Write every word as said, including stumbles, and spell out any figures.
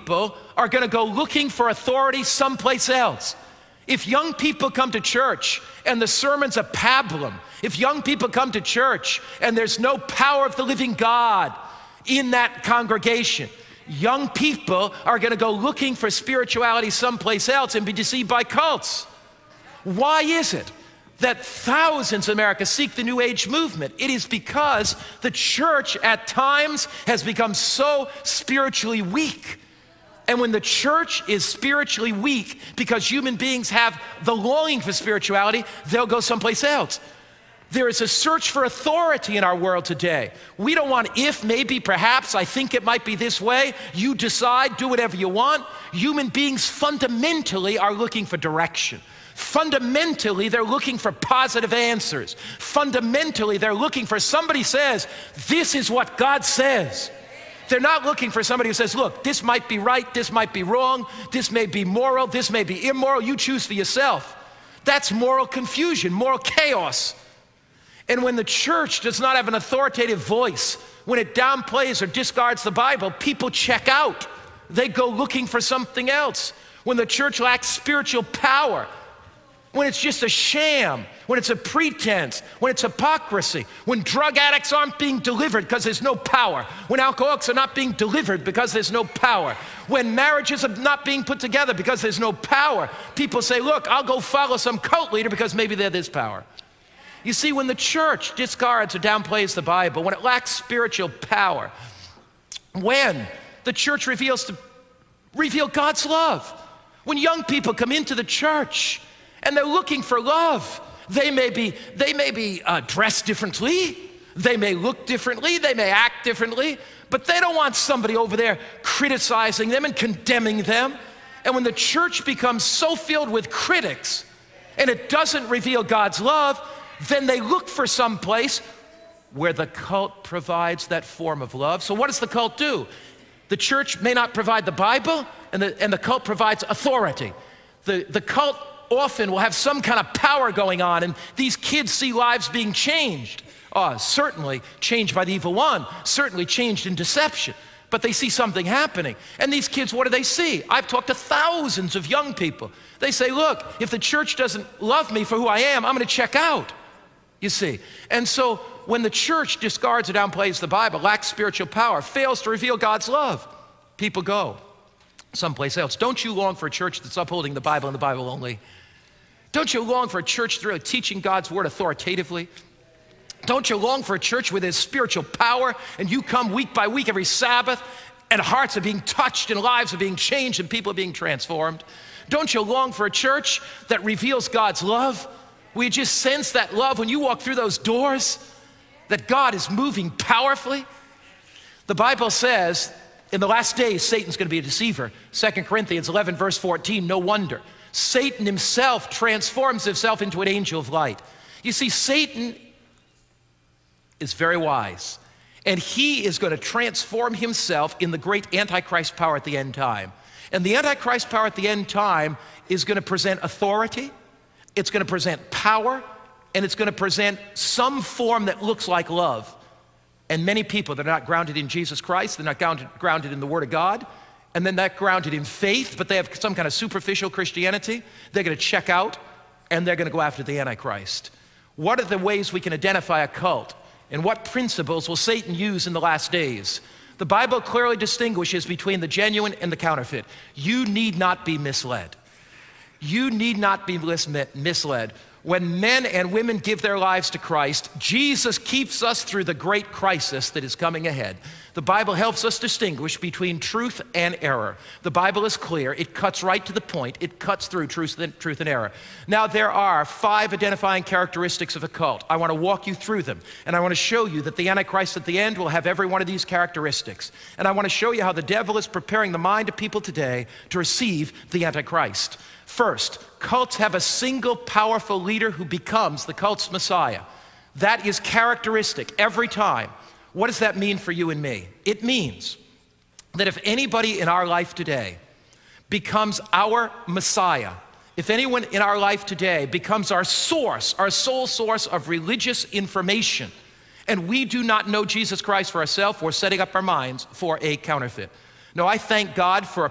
people are going to go looking for authority someplace else. If young people come to church and the sermon's a pablum, if young people come to church and there's no power of the living God in that congregation, young people are going to go looking for spirituality someplace else and be deceived by cults. Why is it that thousands in America seek the New Age movement? It is because the church at times has become so spiritually weak. And when the church is spiritually weak because human beings have the longing for spirituality, they'll go someplace else. There is a search for authority in our world today. We don't want if, maybe, perhaps, I think it might be this way. You decide, do whatever you want. Human beings fundamentally are looking for direction. Fundamentally, they're looking for positive answers. Fundamentally, they're looking for somebody says, this is what God says. They're not looking for somebody who says, look, this might be right, this might be wrong, this may be moral, this may be immoral, you choose for yourself. That's moral confusion, moral chaos. And when the church does not have an authoritative voice, when it downplays or discards the Bible, people check out. They go looking for something else. When the church lacks spiritual power, when it's just a sham, when it's a pretense, when it's hypocrisy, when drug addicts aren't being delivered because there's no power, when alcoholics are not being delivered because there's no power, when marriages are not being put together because there's no power, people say, look, I'll go follow some cult leader because maybe they're this power. You see, when the church discards or downplays the Bible, when it lacks spiritual power, when the church reveals to reveal God's love, when young people come into the church and they're looking for love, they may be, they may be uh, dressed differently, they may look differently, they may act differently, but they don't want somebody over there criticizing them and condemning them. And when the church becomes so filled with critics and it doesn't reveal God's love, then they look for some place where the cult provides that form of love. So what does the cult do? The church may not provide the Bible, and the, and the cult provides authority. The, the cult often will have some kind of power going on, and these kids see lives being changed. Oh, certainly changed by the evil one, certainly changed in deception, but they see something happening. And these kids, what do they see? I've talked to thousands of young people. They say, look, if the church doesn't love me for who I am, I'm gonna check out. You see, and so when the church discards or downplays the Bible, lacks spiritual power, fails to reveal God's love, people go someplace else. Don't you long for a church that's upholding the Bible and the Bible only? Don't you long for a church that's really teaching God's word authoritatively? Don't you long for a church where there's spiritual power and you come week by week every Sabbath and hearts are being touched and lives are being changed and people are being transformed? Don't you long for a church that reveals God's love? We just sense that love when you walk through those doors, that God is moving powerfully. The Bible says in the last days, Satan's going to be a deceiver. Second Corinthians eleven, verse fourteen, no wonder. Satan himself transforms himself into an angel of light. You see, Satan is very wise, and he is going to transform himself in the great Antichrist power at the end time. And the Antichrist power at the end time is going to present authority, it's going to present power, and it's going to present some form that looks like love. And many people that are not grounded in Jesus Christ, they're not grounded, grounded in the Word of God, and then not grounded in faith, but they have some kind of superficial Christianity, they're going to check out, and they're going to go after the Antichrist. What are the ways we can identify a cult? And what principles will Satan use in the last days? The Bible clearly distinguishes between the genuine and the counterfeit. You need not be misled. You need not be misled. When men and women give their lives to Christ, Jesus keeps us through the great crisis that is coming ahead. The Bible helps us distinguish between truth and error. The Bible is clear. It cuts right to the point. It cuts through truth and, truth and error. Now, there are five identifying characteristics of a cult. I want to walk you through them, and I want to show you that the Antichrist at the end will have every one of these characteristics. And I want to show you how the devil is preparing the mind of people today to receive the Antichrist. First, cults have a single powerful leader who becomes the cult's Messiah. That is characteristic every time. What does that mean for you and me? It means that if anybody in our life today becomes our Messiah, if anyone in our life today becomes our source, our sole source of religious information, and we do not know Jesus Christ for ourselves, we're setting up our minds for a counterfeit. No, I thank God for a